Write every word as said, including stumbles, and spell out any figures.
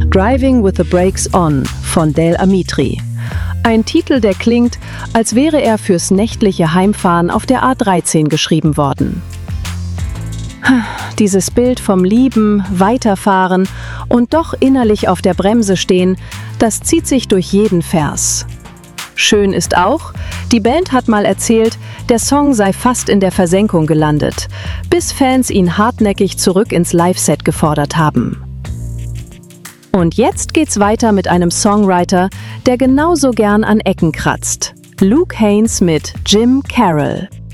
Driving with the Brakes On von Dale Amitri. Ein Titel, der klingt, als wäre er fürs nächtliche Heimfahren auf der A dreizehn geschrieben worden. Dieses Bild vom Lieben, Weiterfahren und doch innerlich auf der Bremse stehen, das zieht sich durch jeden Vers. Schön ist auch, die Band hat mal erzählt, der Song sei fast in der Versenkung gelandet, bis Fans ihn hartnäckig zurück ins Live-Set gefordert haben. Und jetzt geht's weiter mit einem Songwriter, der genauso gern an Ecken kratzt. Luke Haines mit Jim Carroll.